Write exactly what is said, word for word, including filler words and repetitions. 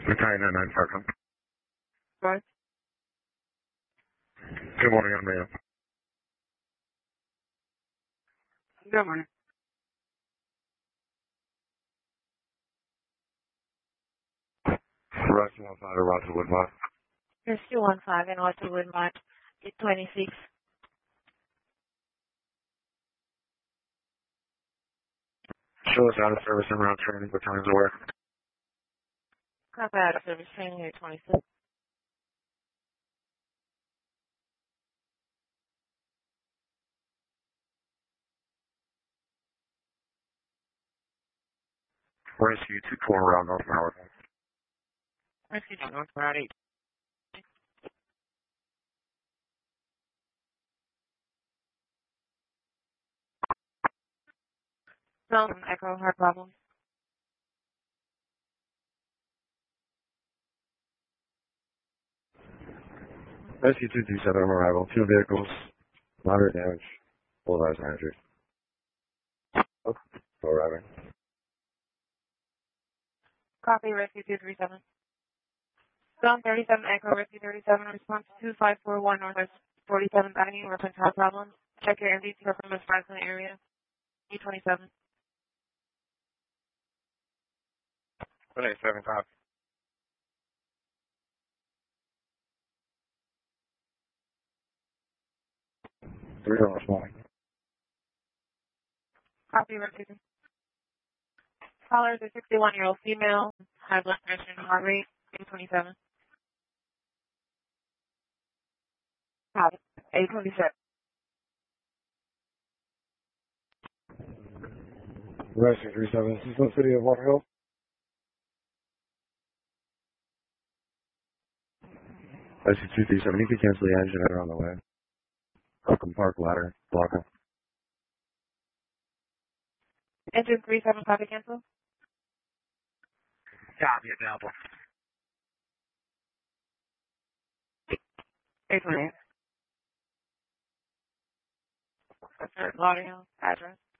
Battalion nine nine Falcon. Right. Good morning, I'm Mayo. Good morning. Roger one five to Roger Woodmont. Here's two one five in Westwood Mart, eight twenty-six. Show us out of service and round training, battalions aware. Copy out of service training here, twenty-six. Rescue two four around North Howard. Rescue North Route eight. No, Echo, hard problem. Rescue two two seven arrival. Two vehicles, moderate damage, full lives injured. Oh, no arriving. Copy, Rescue two three seven. Zone thirty-seven, Echo, Rescue thirty-seven, response two five four one Northwest forty-seventh Avenue, reference hard problem. Check your M D C from the Franklin area, E twenty-seven. twenty-seven, copy. Three dollars morning. Copy, Rescue. Caller is a sixty-one-year-old female, high blood pressure and heart rate, E twenty-seven. Copy, A twenty-seven. Rescue three seven, this is the city of Waterhill. Rescue two three seven, you can cancel the engine and are on the way. Welcome Park ladder, blocker. Engine three seven, copy cancel. Copy available. A twenty-eight. That's Lauderdale address.